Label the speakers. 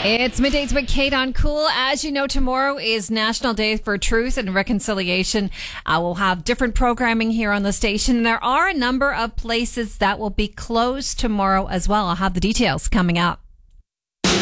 Speaker 1: It's Middays with Kate on Cool. As you know, tomorrow is National Day for Truth and Reconciliation. We'll have different programming here on the station. There are a number of places that will be closed tomorrow as well. I'll have the details coming up.